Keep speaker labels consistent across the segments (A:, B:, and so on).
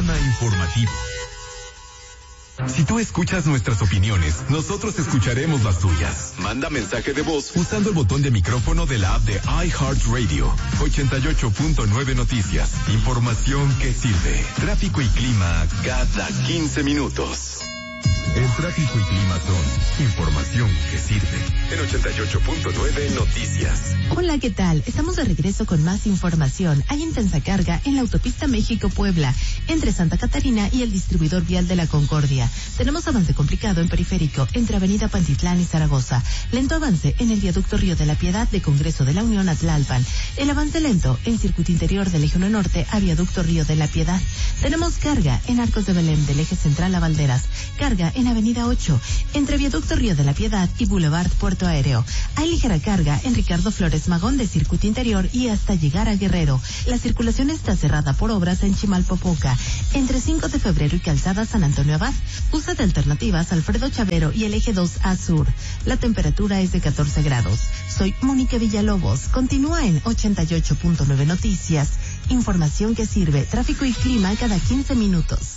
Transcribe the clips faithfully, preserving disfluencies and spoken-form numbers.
A: Panorama informativo. Si tú escuchas nuestras opiniones, nosotros escucharemos las tuyas. Manda mensaje de voz usando el botón de micrófono de la app de iHeartRadio. ochenta y ocho punto nueve Noticias. Información que sirve. Tráfico y clima cada quince minutos. El tráfico y clima son información que sirve. En ochenta y ocho punto nueve Noticias.
B: Hola, ¿qué tal? Estamos de regreso con más información. Hay intensa carga en la autopista México-Puebla, entre Santa Catarina y el distribuidor vial de la Concordia. Tenemos avance complicado en periférico, entre Avenida Pantitlán y Zaragoza. Lento avance en el viaducto Río de la Piedad de Congreso de la Unión a Tlalpan. El avance lento en circuito interior del Eje uno Norte a viaducto Río de la Piedad. Tenemos carga en Arcos de Belén del Eje Central a Valderas. Carga en Avenida ocho, entre viaducto Río de la Piedad y Boulevard Puerto Aéreo. Hay ligera carga en Ricardo Flores Magón de circuito interior y hasta llegar a Guerrero. La circulación está cerrada por obras en Chimalpopoca, entre cinco de febrero y Calzada San Antonio Abad. Usa de alternativas Alfredo Chavero y el Eje dos A Sur. La temperatura es de catorce grados. Soy Mónica Villalobos. Continúa en ochenta y ocho punto nueve Noticias. Información que sirve. Tráfico y clima cada quince minutos.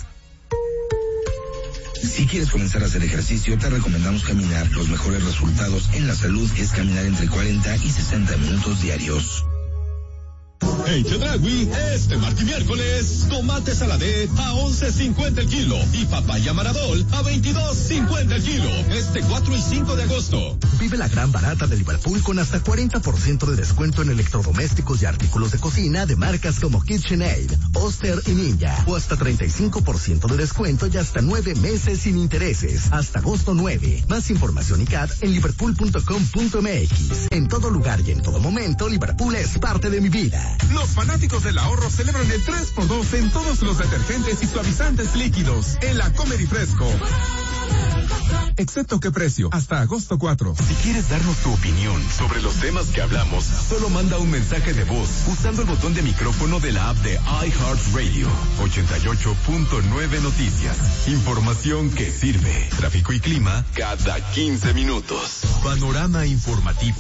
C: Si quieres comenzar a hacer ejercicio, te recomendamos caminar. Los mejores resultados en la salud es caminar entre cuarenta y sesenta minutos diarios.
D: En Chedraui, este martes y miércoles, tomate saladé a once cincuenta el kilo y papaya maradol a veintidós cincuenta el kilo. Este cuatro y cinco de agosto.
E: Vive la gran barata de Liverpool con hasta cuarenta por ciento de descuento en electrodomésticos y artículos de cocina de marcas como KitchenAid, Oster y Ninja. O hasta treinta y cinco por ciento de descuento y hasta nueve meses sin intereses. Hasta agosto nueve. Más información y C A D en liverpool punto com punto m x. En todo lugar y en todo momento, Liverpool es parte de mi vida.
A: Los fanáticos del ahorro celebran el tres por dos en todos los detergentes y suavizantes líquidos en la Comer y Fresco. Excepto qué precio, hasta agosto cuatro. Si quieres darnos tu opinión sobre los temas que hablamos, solo manda un mensaje de voz usando el botón de micrófono de la app de iHeartRadio. ochenta y ocho punto nueve Noticias. Información que sirve. Tráfico y clima cada quince minutos. Panorama informativo.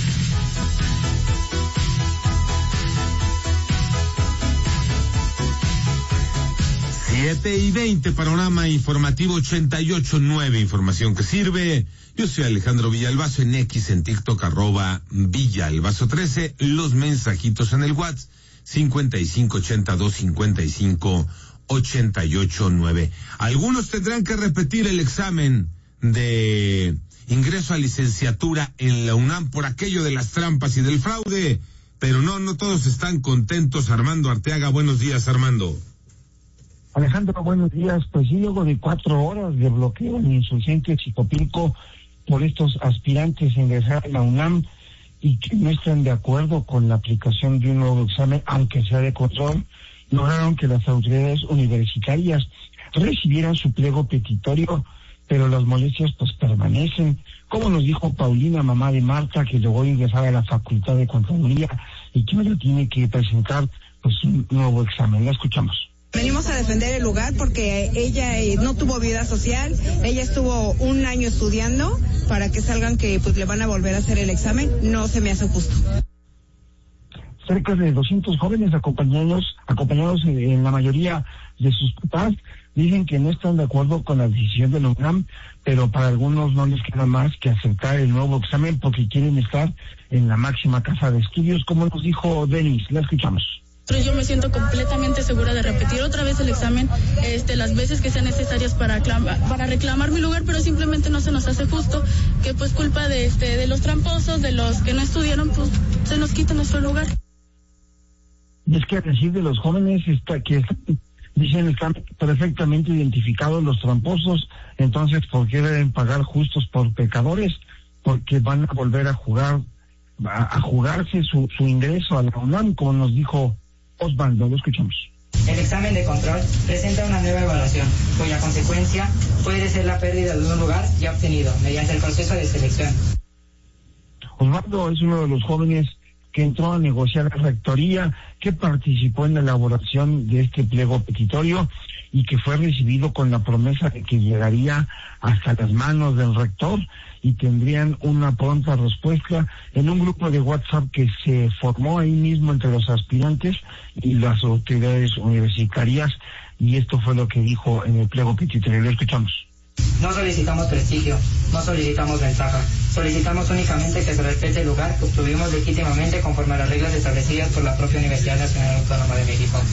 F: siete y veinte, panorama informativo ochenta y ocho punto nueve, información que sirve. Yo soy Alejandro Villalbazo en X, en TikTok, arroba Villalbazo trece, los mensajitos en el WhatsApp, cincuenta y cinco ochenta y dos cincuenta y cinco ochenta y ocho nueve. Algunos tendrán que repetir el examen de ingreso a licenciatura en la UNAM por aquello de las trampas y del fraude, pero no, no todos están contentos. Armando Arteaga, buenos días, Armando.
G: Alejandro, buenos días. Pues sí, luego de cuatro horas de bloqueo en insurgente Xicopilco por estos aspirantes a ingresar a la UNAM y que no están de acuerdo con la aplicación de un nuevo examen, aunque sea de control, lograron que las autoridades universitarias recibieran su pliego petitorio, pero las molestias pues permanecen. Como nos dijo Paulina, mamá de Marta, que llegó a ingresar a la Facultad de Contaduría y que ahora tiene que presentar pues un nuevo examen. La escuchamos.
H: Venimos a defender el lugar porque ella eh, no tuvo vida social, ella estuvo un año estudiando para que salgan que pues le van a volver a hacer el examen, no se me hace justo.
G: Cerca de doscientos jóvenes acompañados, acompañados en la mayoría de sus papás, dicen que no están de acuerdo con la decisión de la UNAM, pero para algunos no les queda más que aceptar el nuevo examen porque quieren estar en la máxima casa de estudios, como nos dijo Denis. La escuchamos.
I: Yo me siento completamente segura de repetir otra vez el examen, este, las veces que sean necesarias para, para reclamar mi lugar, pero simplemente no se nos hace justo que pues culpa de, este, de los tramposos, de los que no estudiaron, pues se nos quita nuestro lugar.
G: Y es que a decir de los jóvenes está que dicen están perfectamente identificados los tramposos, entonces ¿por qué deben pagar justos por pecadores? Porque van a volver a jugar, a, a jugarse su, su ingreso a la UNAM, como nos dijo Osvaldo. Lo escuchamos.
J: El examen de control presenta una nueva evaluación, cuya consecuencia puede ser la pérdida de un lugar ya obtenido mediante el proceso de selección.
G: Osvaldo es uno de los jóvenes que entró a negociar la rectoría, que participó en la elaboración de este pliego petitorio y que fue recibido con la promesa de que llegaría hasta las manos del rector y tendrían una pronta respuesta en un grupo de WhatsApp que se formó ahí mismo entre los aspirantes y las autoridades universitarias. y esto fue lo que dijo en el pliego petitorio. Lo escuchamos.
J: No solicitamos prestigio, no solicitamos ventaja, solicitamos únicamente que se respete el lugar que obtuvimos legítimamente conforme a las reglas establecidas por la propia Universidad Nacional Autónoma de México.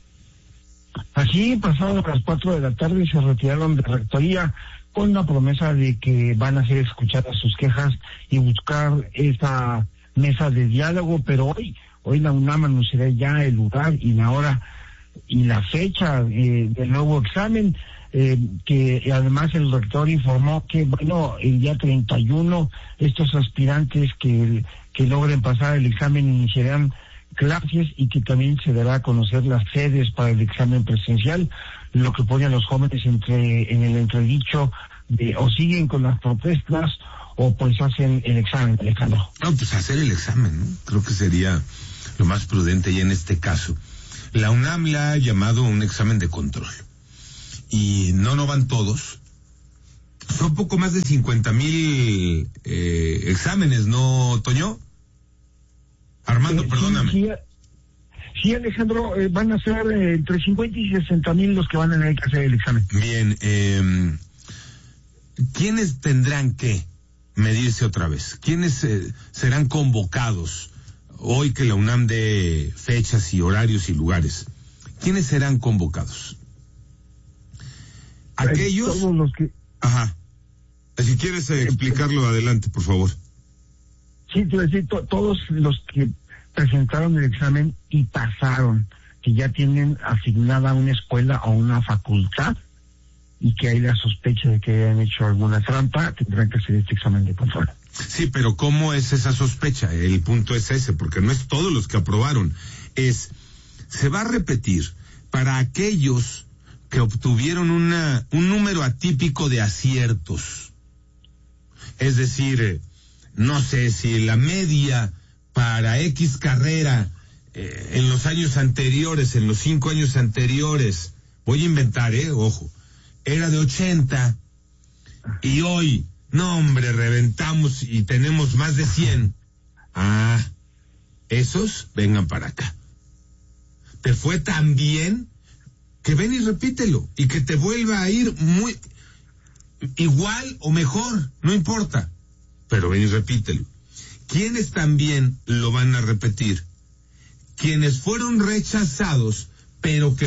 G: Así, pasadas las cuatro de la tarde, se retiraron de rectoría con la promesa de que van a hacer escuchadas sus quejas y buscar esa mesa de diálogo, pero hoy, hoy la UNAM anunciará ya el lugar y la hora y la fecha eh, del nuevo examen. Eh, que además el rector informó que, bueno, el día treinta y uno estos aspirantes que, que logren pasar el examen iniciarán clases y que también se dará a conocer las sedes para el examen presencial, lo que pone a los jóvenes entre en el entredicho de o siguen con las protestas o pues hacen el examen, Alejandro.
F: No, pues hacer el examen, ¿no? Creo que sería lo más prudente ya en este caso. La UNAM la ha llamado un examen de control. Y no, no van todos. Son poco más de cincuenta mil eh, exámenes, ¿no, Toño? Armando, eh, perdóname.
G: Sí, sí, sí Alejandro, eh, van a ser eh, entre cincuenta y sesenta mil los que van a tener que hacer el examen.
F: Bien, eh, ¿quiénes tendrán que medirse otra vez? ¿Quiénes eh, serán convocados hoy que la UNAM dé fechas y horarios y lugares? ¿Quiénes serán convocados? Aquellos...
G: Todos los que...
F: Ajá. Si quieres eh, explicarlo, adelante, por favor.
G: Sí, te voy a decir, to- todos los que presentaron el examen y pasaron, que ya tienen asignada una escuela o una facultad y que hay la sospecha de que hayan hecho alguna trampa, tendrán que hacer este examen de control.
F: Sí, pero ¿cómo es esa sospecha? El punto es ese, porque no es todos los que aprobaron. Es, se va a repetir para aquellos que obtuvieron una, un número atípico de aciertos. Es decir, no sé si la media para X carrera eh, en los años anteriores, en los cinco años anteriores, voy a inventar, eh, ojo, era de ochenta y hoy, no hombre, reventamos y tenemos más de cien. Ah, esos vengan para acá. Te fue tan bien que ven y repítelo, y que te vuelva a ir muy igual o mejor, no importa, pero ven y repítelo. ¿Quiénes también lo van a repetir? Quienes fueron rechazados, pero que